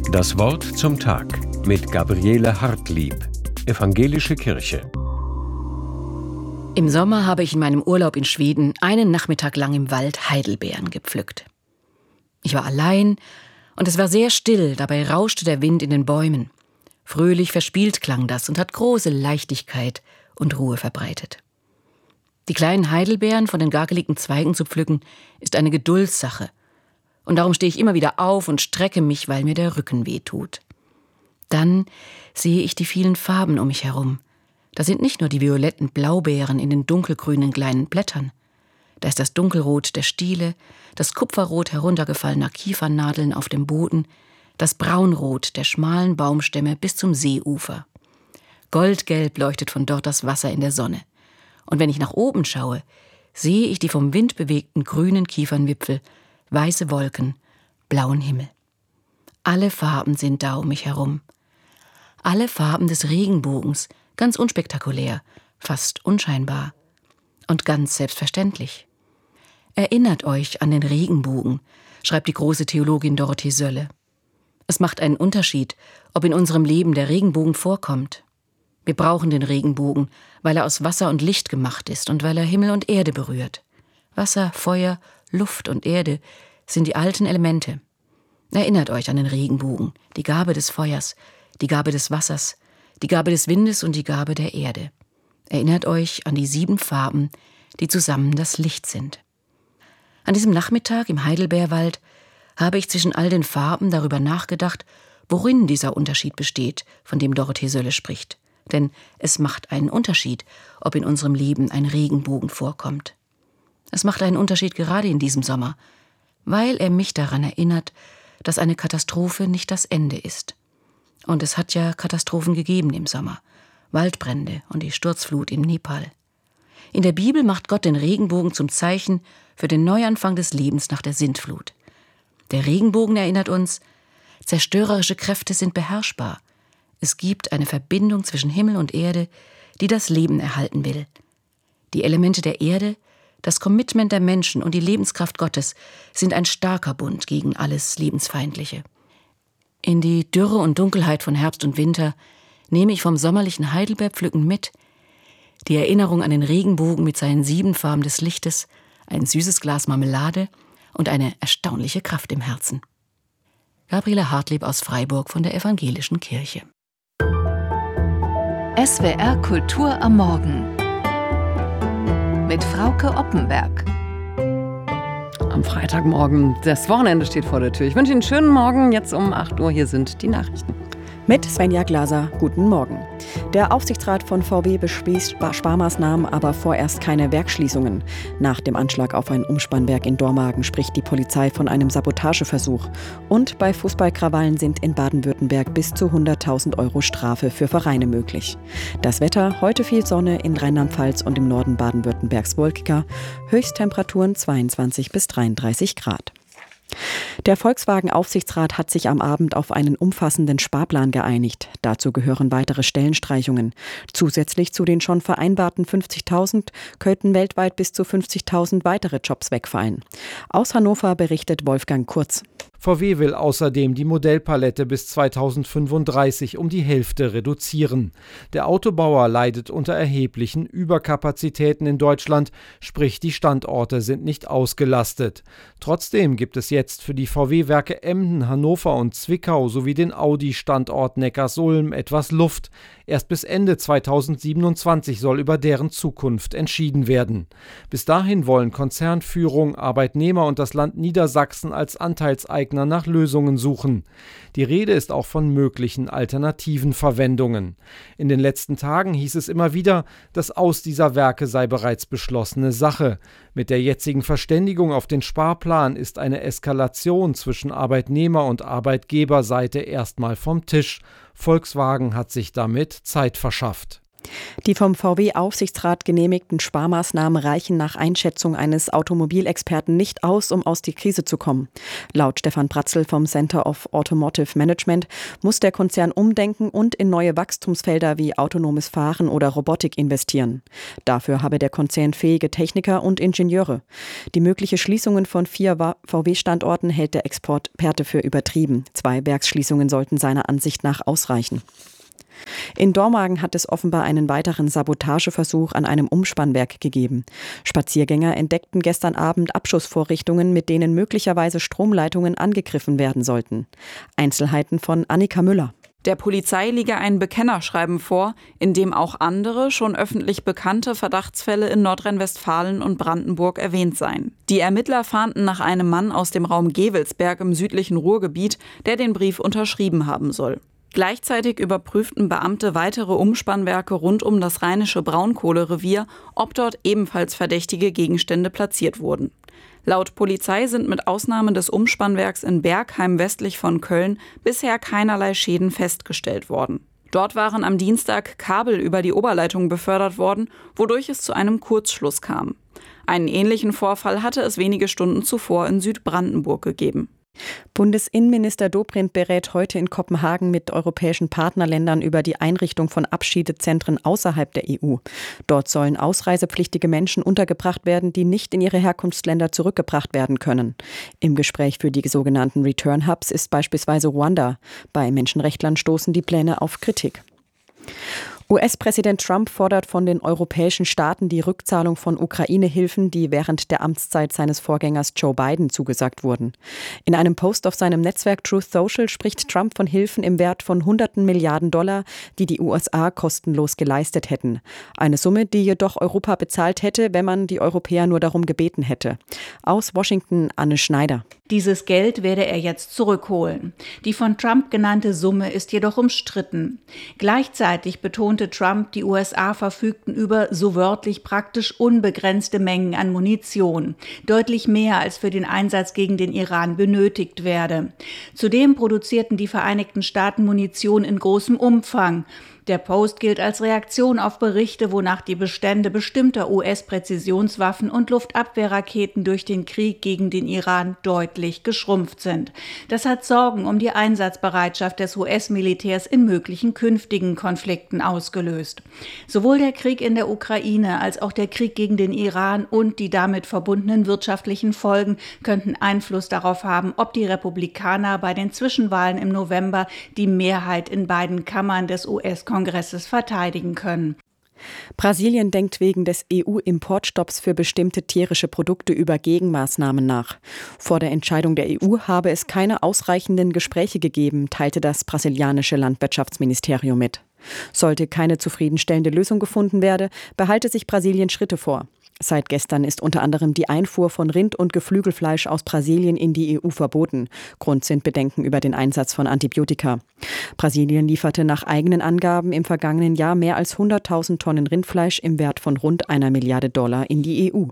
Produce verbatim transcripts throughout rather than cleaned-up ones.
Das Wort zum Tag mit Gabriele Hartlieb, Evangelische Kirche. Im Sommer habe ich in meinem Urlaub in Schweden einen Nachmittag lang im Wald Heidelbeeren gepflückt. Ich war allein und es war sehr still, dabei rauschte der Wind in den Bäumen. Fröhlich verspielt klang das und hat große Leichtigkeit und Ruhe verbreitet. Die kleinen Heidelbeeren von den gargeligten Zweigen zu pflücken, ist eine Geduldssache. Und darum stehe ich immer wieder auf und strecke mich, weil mir der Rücken weh tut. Dann sehe ich die vielen Farben um mich herum. Da sind nicht nur die violetten Blaubeeren in den dunkelgrünen kleinen Blättern. Da ist das Dunkelrot der Stiele, das Kupferrot heruntergefallener Kiefernadeln auf dem Boden, das Braunrot der schmalen Baumstämme bis zum Seeufer. Goldgelb leuchtet von dort das Wasser in der Sonne. Und wenn ich nach oben schaue, sehe ich die vom Wind bewegten grünen Kiefernwipfel, weiße Wolken, blauen Himmel. Alle Farben sind da um mich herum. Alle Farben des Regenbogens, ganz unspektakulär, fast unscheinbar und ganz selbstverständlich. Erinnert euch an den Regenbogen, schreibt die große Theologin Dorothee Sölle. Es macht einen Unterschied, ob in unserem Leben der Regenbogen vorkommt. Wir brauchen den Regenbogen, weil er aus Wasser und Licht gemacht ist und weil er Himmel und Erde berührt. Wasser, Feuer, Luft und Erde sind die alten Elemente. Erinnert euch an den Regenbogen, die Gabe des Feuers, die Gabe des Wassers, die Gabe des Windes und die Gabe der Erde. Erinnert euch an die sieben Farben, die zusammen das Licht sind. An diesem Nachmittag im Heidelbeerwald habe ich zwischen all den Farben darüber nachgedacht, worin dieser Unterschied besteht, von dem Dorothee Sölle spricht. Denn es macht einen Unterschied, ob in unserem Leben ein Regenbogen vorkommt. Es macht einen Unterschied gerade in diesem Sommer, weil er mich daran erinnert, dass eine Katastrophe nicht das Ende ist. Und es hat ja Katastrophen gegeben im Sommer, Waldbrände und die Sturzflut in Nepal. In der Bibel macht Gott den Regenbogen zum Zeichen für den Neuanfang des Lebens nach der Sintflut. Der Regenbogen erinnert uns, zerstörerische Kräfte sind beherrschbar. Es gibt eine Verbindung zwischen Himmel und Erde, die das Leben erhalten will. Die Elemente der Erde, das Commitment der Menschen und die Lebenskraft Gottes sind ein starker Bund gegen alles Lebensfeindliche. In die Dürre und Dunkelheit von Herbst und Winter nehme ich vom sommerlichen Heidelbeerpflücken mit die Erinnerung an den Regenbogen mit seinen sieben Farben des Lichtes, ein süßes Glas Marmelade und eine erstaunliche Kraft im Herzen. Gabriele Hartlieb aus Freiburg von der Evangelischen Kirche. S W R Kultur am Morgen mit Frauke Oppenberg. Am Freitagmorgen, das Wochenende steht vor der Tür. Ich wünsche Ihnen einen schönen Morgen. Jetzt um acht Uhr, hier sind die Nachrichten. Mit Svenja Glaser, guten Morgen. Der Aufsichtsrat von V W beschließt Sparmaßnahmen, aber vorerst keine Werksschließungen. Nach dem Anschlag auf ein Umspannwerk in Dormagen spricht die Polizei von einem Sabotageversuch. Und bei Fußballkrawallen sind in Baden-Württemberg bis zu hunderttausend Euro Strafe für Vereine möglich. Das Wetter, heute viel Sonne in Rheinland-Pfalz und im Norden Baden-Württembergs wolkiger. Höchsttemperaturen zweiundzwanzig bis dreiunddreißig Grad. Der Volkswagen-Aufsichtsrat hat sich am Abend auf einen umfassenden Sparplan geeinigt. Dazu gehören weitere Stellenstreichungen. Zusätzlich zu den schon vereinbarten fünfzigtausend könnten weltweit bis zu fünfzigtausend weitere Jobs wegfallen. Aus Hannover berichtet Wolfgang Kurz. V W will außerdem die Modellpalette bis zweitausendfünfunddreißig um die Hälfte reduzieren. Der Autobauer leidet unter erheblichen Überkapazitäten in Deutschland, sprich die Standorte sind nicht ausgelastet. Trotzdem gibt es jetzt für die V W-Werke Emden, Hannover und Zwickau sowie den Audi-Standort Neckarsulm etwas Luft. Erst bis Ende zweitausendsiebenundzwanzig soll über deren Zukunft entschieden werden. Bis dahin wollen Konzernführung, Arbeitnehmer und das Land Niedersachsen als Anteilseigner nach Lösungen suchen. Die Rede ist auch von möglichen alternativen Verwendungen. In den letzten Tagen hieß es immer wieder, das Aus dieser Werke sei bereits beschlossene Sache. Mit der jetzigen Verständigung auf den Sparplan ist eine Eskalation zwischen Arbeitnehmer- und Arbeitgeberseite erstmal vom Tisch. Volkswagen hat sich damit Zeit verschafft. Die vom V W-Aufsichtsrat genehmigten Sparmaßnahmen reichen nach Einschätzung eines Automobilexperten nicht aus, um aus der Krise zu kommen. Laut Stefan Bratzel vom Center of Automotive Management muss der Konzern umdenken und in neue Wachstumsfelder wie autonomes Fahren oder Robotik investieren. Dafür habe der Konzern fähige Techniker und Ingenieure. Die mögliche Schließungen von vier V W-Standorten hält der Experte für übertrieben. Zwei Werksschließungen sollten seiner Ansicht nach ausreichen. In Dormagen hat es offenbar einen weiteren Sabotageversuch an einem Umspannwerk gegeben. Spaziergänger entdeckten gestern Abend Abschussvorrichtungen, mit denen möglicherweise Stromleitungen angegriffen werden sollten. Einzelheiten von Annika Müller. Der Polizei liege ein Bekennerschreiben vor, in dem auch andere, schon öffentlich bekannte Verdachtsfälle in Nordrhein-Westfalen und Brandenburg erwähnt seien. Die Ermittler fahnden nach einem Mann aus dem Raum Gevelsberg im südlichen Ruhrgebiet, der den Brief unterschrieben haben soll. Gleichzeitig überprüften Beamte weitere Umspannwerke rund um das rheinische Braunkohlerevier, ob dort ebenfalls verdächtige Gegenstände platziert wurden. Laut Polizei sind mit Ausnahme des Umspannwerks in Bergheim westlich von Köln bisher keinerlei Schäden festgestellt worden. Dort waren am Dienstag Kabel über die Oberleitung befördert worden, wodurch es zu einem Kurzschluss kam. Einen ähnlichen Vorfall hatte es wenige Stunden zuvor in Südbrandenburg gegeben. Bundesinnenminister Dobrindt berät heute in Kopenhagen mit europäischen Partnerländern über die Einrichtung von Abschiedezentren außerhalb der E U. Dort sollen ausreisepflichtige Menschen untergebracht werden, die nicht in ihre Herkunftsländer zurückgebracht werden können. Im Gespräch für die sogenannten Return Hubs ist beispielsweise Ruanda. Bei Menschenrechtlern stoßen die Pläne auf Kritik. U S-Präsident Trump fordert von den europäischen Staaten die Rückzahlung von Ukraine-Hilfen, die während der Amtszeit seines Vorgängers Joe Biden zugesagt wurden. In einem Post auf seinem Netzwerk Truth Social spricht Trump von Hilfen im Wert von hunderten Milliarden Dollar, die die U S A kostenlos geleistet hätten. Eine Summe, die jedoch Europa bezahlt hätte, wenn man die Europäer nur darum gebeten hätte. Aus Washington Anne Schneider. Dieses Geld werde er jetzt zurückholen. Die von Trump genannte Summe ist jedoch umstritten. Gleichzeitig betonte Trump, die U S A verfügten über so wörtlich praktisch unbegrenzte Mengen an Munition. Deutlich mehr als für den Einsatz gegen den Iran benötigt werde. Zudem produzierten die Vereinigten Staaten Munition in großem Umfang. Der Post gilt als Reaktion auf Berichte, wonach die Bestände bestimmter U S-Präzisionswaffen und Luftabwehrraketen durch den Krieg gegen den Iran deutlich geschrumpft sind. Das hat Sorgen um die Einsatzbereitschaft des U S-Militärs in möglichen künftigen Konflikten ausgelöst. Sowohl der Krieg in der Ukraine als auch der Krieg gegen den Iran und die damit verbundenen wirtschaftlichen Folgen könnten Einfluss darauf haben, ob die Republikaner bei den Zwischenwahlen im November die Mehrheit in beiden Kammern des U S-Kongresses Kongresses verteidigen können. Brasilien denkt wegen des E U-Importstopps für bestimmte tierische Produkte über Gegenmaßnahmen nach. Vor der Entscheidung der E U habe es keine ausreichenden Gespräche gegeben, teilte das brasilianische Landwirtschaftsministerium mit. Sollte keine zufriedenstellende Lösung gefunden werden, behalte sich Brasilien Schritte vor. Seit gestern ist unter anderem die Einfuhr von Rind- und Geflügelfleisch aus Brasilien in die E U verboten. Grund sind Bedenken über den Einsatz von Antibiotika. Brasilien lieferte nach eigenen Angaben im vergangenen Jahr mehr als hunderttausend Tonnen Rindfleisch im Wert von rund einer Milliarde Dollar in die E U.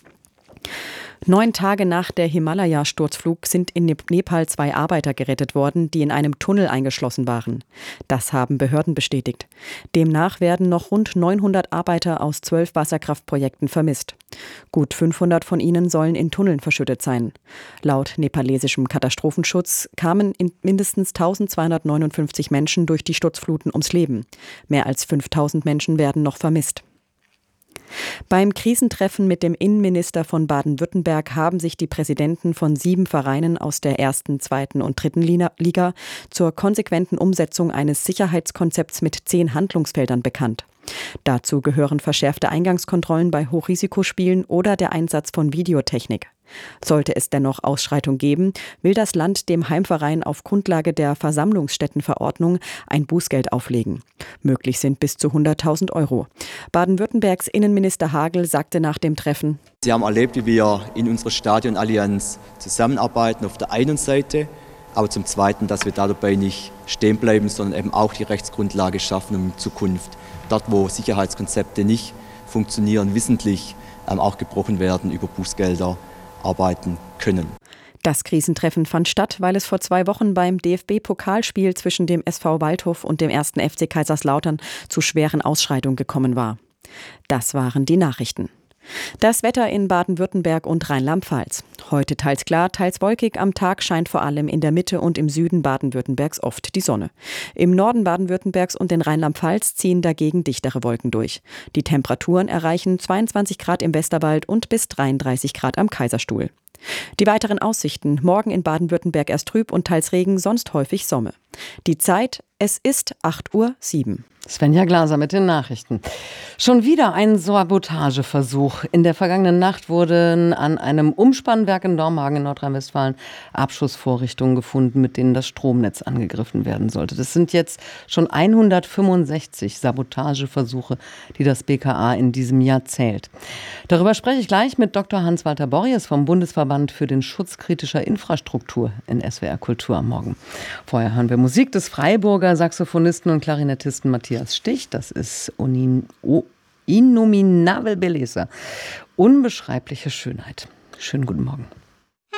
Neun Tage nach der Himalaya-Sturzflug sind in Nepal zwei Arbeiter gerettet worden, die in einem Tunnel eingeschlossen waren. Das haben Behörden bestätigt. Demnach werden noch rund neunhundert Arbeiter aus zwölf Wasserkraftprojekten vermisst. Gut fünfhundert von ihnen sollen in Tunneln verschüttet sein. Laut nepalesischem Katastrophenschutz kamen in mindestens eintausendzweihundertneunundfünfzig Menschen durch die Sturzfluten ums Leben. Mehr als fünftausend Menschen werden noch vermisst. Beim Krisentreffen mit dem Innenminister von Baden-Württemberg haben sich die Präsidenten von sieben Vereinen aus der ersten, zweiten und dritten Liga zur konsequenten Umsetzung eines Sicherheitskonzepts mit zehn Handlungsfeldern bekannt. Dazu gehören verschärfte Eingangskontrollen bei Hochrisikospielen oder der Einsatz von Videotechnik. Sollte es dennoch Ausschreitung geben, will das Land dem Heimverein auf Grundlage der Versammlungsstättenverordnung ein Bußgeld auflegen. Möglich sind bis zu hunderttausend Euro. Baden-Württembergs Innenminister Hagel sagte nach dem Treffen: Sie haben erlebt, wie wir in unserer Stadionallianz zusammenarbeiten auf der einen Seite, aber zum Zweiten, dass wir dabei nicht stehen bleiben, sondern eben auch die Rechtsgrundlage schaffen, um in Zukunft dort, wo Sicherheitskonzepte nicht funktionieren, wissentlich ähm, auch gebrochen werden, über Bußgelder arbeiten können. Das Krisentreffen fand statt, weil es vor zwei Wochen beim D F B-Pokalspiel zwischen dem S V Waldhof und dem ersten F C Kaiserslautern zu schweren Ausschreitungen gekommen war. Das waren die Nachrichten. Das Wetter in Baden-Württemberg und Rheinland-Pfalz. Heute teils klar, teils wolkig. Am Tag scheint vor allem in der Mitte und im Süden Baden-Württembergs oft die Sonne. Im Norden Baden-Württembergs und in Rheinland-Pfalz ziehen dagegen dichtere Wolken durch. Die Temperaturen erreichen zweiundzwanzig Grad im Westerwald und bis dreiunddreißig Grad am Kaiserstuhl. Die weiteren Aussichten: Morgen in Baden-Württemberg erst trüb und teils Regen, sonst häufig Sonne. Die Zeit: Es ist acht Uhr sieben. Svenja Glaser mit den Nachrichten. Schon wieder ein Sabotageversuch. In der vergangenen Nacht wurden an einem Umspannwerk in Dormagen in Nordrhein-Westfalen Abschussvorrichtungen gefunden, mit denen das Stromnetz angegriffen werden sollte. Das sind jetzt schon hundertfünfundsechzig Sabotageversuche, die das B K A in diesem Jahr zählt. Darüber spreche ich gleich mit Doktor Hans-Walter Borries vom Bundesverband für den Schutz kritischer Infrastruktur in S W R Kultur am Morgen. Vorher hören wir Musik des Freiburger Saxophonisten und Klarinettisten Matthias Stich. Das ist Unin, oh, Innominabel Bellezza. Unbeschreibliche Schönheit. Schönen guten Morgen.